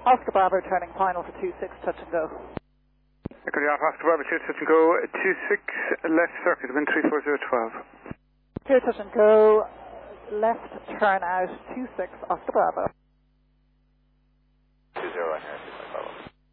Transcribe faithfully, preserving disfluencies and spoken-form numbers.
Oscar Bravo turning final for two six, touch and go. Echo Yacht, Oscar Bravo, two touch and go, two six, left circuit, wind three four zero twelve. Clear touch and go, left turn out, two six, Oscar Bravo. two zero one here.